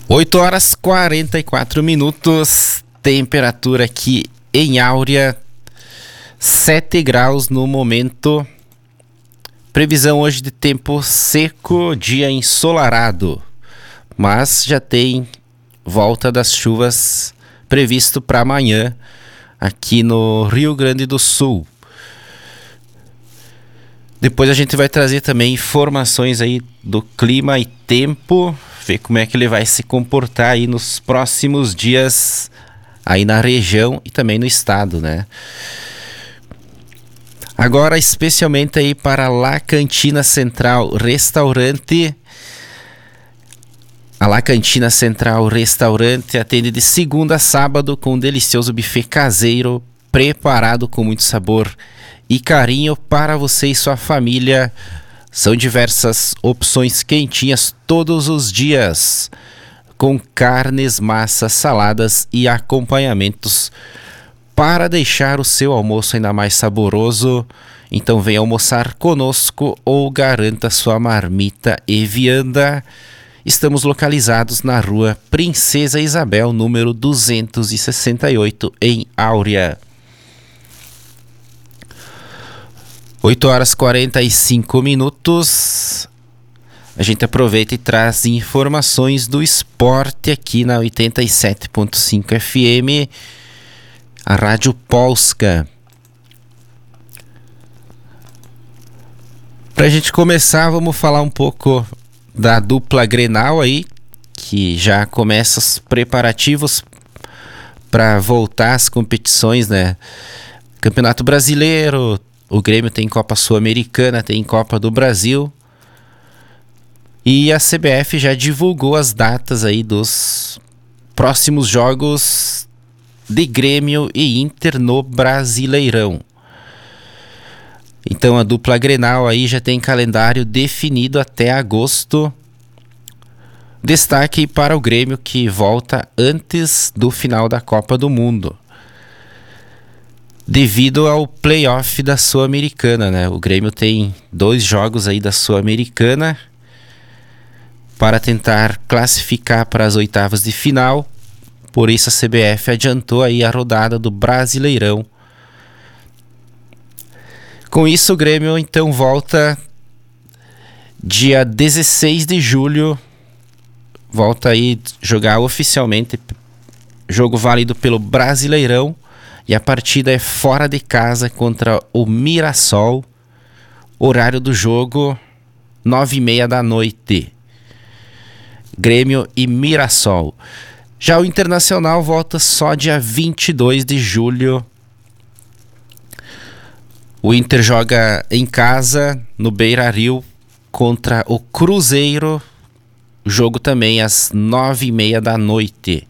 8h44, temperatura aqui em Áurea, 7 graus no momento. Previsão hoje de tempo seco, dia ensolarado, mas já tem volta das chuvas previsto para amanhã aqui no Rio Grande do Sul. Depois a gente vai trazer também informações aí do clima e tempo, ver como é que ele vai se comportar aí nos próximos dias aí na região e também no estado, né? Agora, especialmente aí para La Cantina Central Restaurante. A La Cantina Central Restaurante atende de segunda a sábado com um delicioso buffet caseiro, preparado com muito sabor e carinho para você e sua família. São diversas opções quentinhas todos os dias, com carnes, massas, saladas e acompanhamentos para deixar o seu almoço ainda mais saboroso. Então venha almoçar conosco ou garanta sua marmita e vianda. Estamos localizados na rua Princesa Isabel, número 268, em Áurea. 8h45. A gente aproveita e traz informações do esporte aqui na 87.5 FM, a Rádio Polska. Pra gente começar, vamos falar um pouco da dupla Grenal aí, que já começa os preparativos para voltar às competições, né? Campeonato Brasileiro, o Grêmio tem Copa Sul-Americana, tem Copa do Brasil. E a CBF já divulgou as datas aí dos próximos jogos de Grêmio e Inter no Brasileirão. Então a dupla Grenal aí já tem calendário definido até agosto. Destaque para o Grêmio, que volta antes do final da Copa do Mundo, devido ao playoff da Sul-Americana, né? O Grêmio tem 2 jogos aí da Sul-Americana para tentar classificar para as oitavas de final. Por isso a CBF adiantou aí a rodada do Brasileirão. Com isso o Grêmio então volta dia 16 de julho. Volta aí jogar oficialmente jogo válido pelo Brasileirão. E a partida é fora de casa contra o Mirassol. Horário do jogo 9h30 da noite. Grêmio e Mirassol. Já o Internacional volta só dia 22 de julho. O Inter joga em casa, no Beira-Rio, contra o Cruzeiro. O jogo também às 9h30 da noite.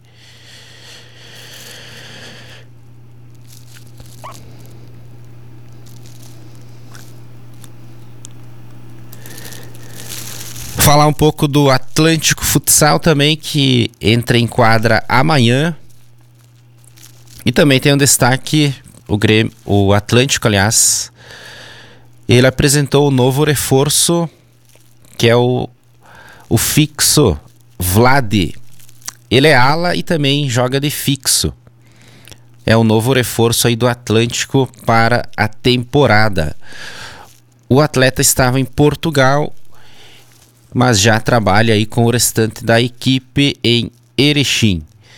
Falar um pouco do Atlântico Futsal também, que entra em quadra amanhã. E também tem um destaque, o Atlântico, aliás, ele apresentou o novo reforço, que é o fixo Vlad. Ele é ala e também joga de fixo. É o novo reforço aí do Atlântico para a temporada. O atleta estava em Portugal, mas já trabalha aí com o restante da equipe em Erechim.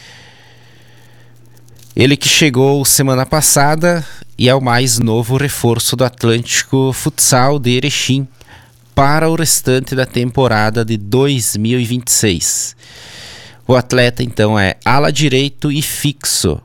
Ele que chegou semana passada e é o mais novo reforço do Atlântico Futsal de Erechim para o restante da temporada de 2026. O atleta então é ala direito e fixo.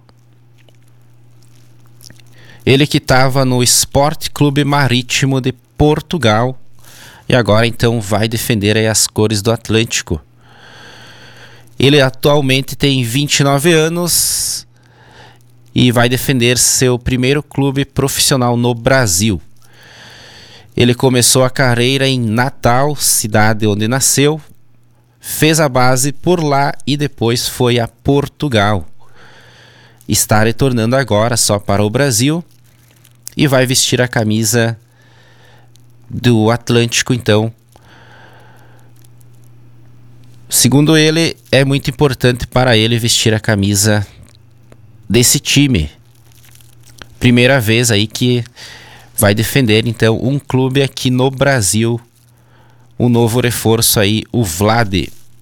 Ele que estava no Sport Clube Marítimo de Portugal e agora então vai defender aí as cores do Atlântico. Ele atualmente tem 29 anos e vai defender seu primeiro clube profissional no Brasil. Ele começou a carreira em Natal, cidade onde nasceu, fez a base por lá e depois foi a Portugal. Está retornando agora só para o Brasil e vai vestir a camisa do Atlântico então Segundo ele, é muito importante para ele vestir a camisa desse time. Primeira vez aí que vai defender, então, um clube aqui no Brasil. Um novo reforço aí, o Vlad.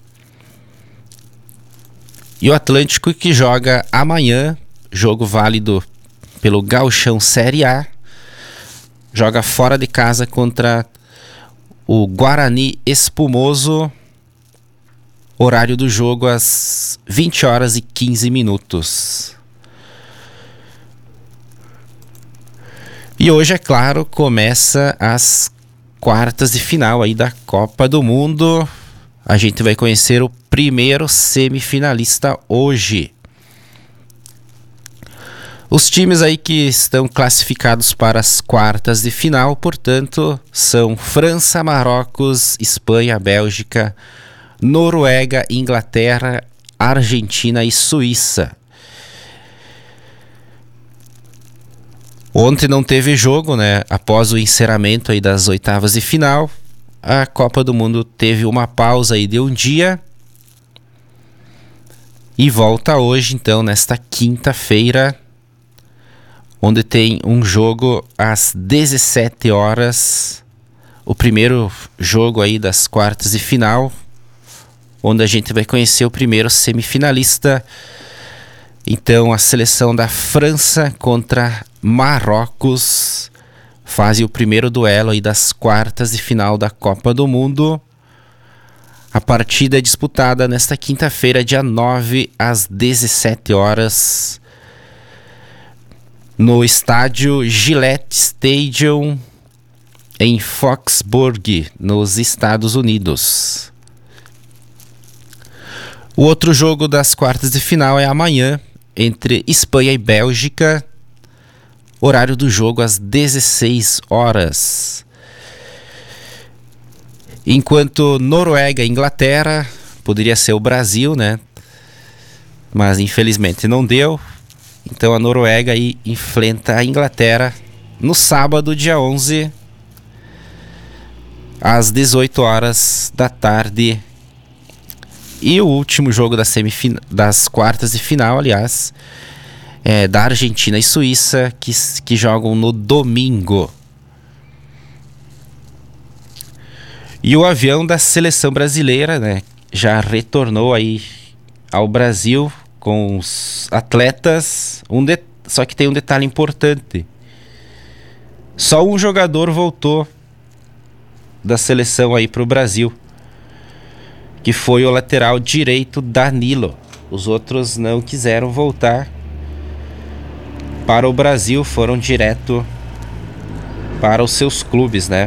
E o Atlântico que joga amanhã, jogo válido pelo Gauchão Série A. Joga fora de casa contra o Guarani Espumoso. Horário do jogo às 20 horas e 15 minutos. E hoje, é claro, começa as quartas de final aí da Copa do Mundo. A gente vai conhecer o primeiro semifinalista hoje. Os times aí que estão classificados para as quartas de final, portanto, são França, Marrocos, Espanha, Bélgica, Noruega, Inglaterra, Argentina e Suíça. Ontem não teve jogo, né? Após o encerramento aí das oitavas de final, a Copa do Mundo teve uma pausa aí de um dia e volta hoje, então, nesta quinta-feira, onde tem um jogo às 17 horas, o primeiro jogo aí das quartas de final, onde a gente vai conhecer o primeiro semifinalista. Então, a seleção da França contra Marrocos fazem o primeiro duelo aí das quartas de final da Copa do Mundo. A partida é disputada nesta quinta-feira, dia 9, às 17 horas, no estádio Gillette Stadium, em Foxburg, nos Estados Unidos. O outro jogo das quartas de final é amanhã, entre Espanha e Bélgica. Horário do jogo às 16 horas. Enquanto Noruega e Inglaterra, poderia ser o Brasil, né? Mas infelizmente não deu. Então a Noruega aí enfrenta a Inglaterra no sábado, dia 11, às 18 horas da tarde. E o último jogo das quartas de final, aliás, é da Argentina e Suíça, que jogam no domingo. E o avião da seleção brasileira, né, já retornou aí ao Brasil com os atletas. Só que tem um detalhe importante. Só um jogador voltou da seleção aí para o Brasil, que foi o lateral direito Danilo. Os outros não quiseram voltar para o Brasil, foram direto para os seus clubes, né?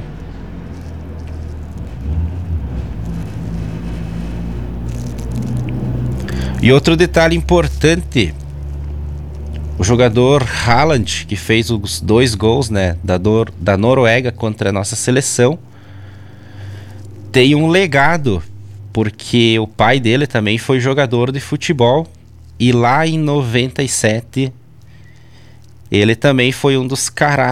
E outro detalhe importante, o jogador Haaland, que fez os 2 gols, né, da Noruega contra a nossa seleção, tem um legado, porque o pai dele também foi jogador de futebol e lá em 97 ele também foi um dos caras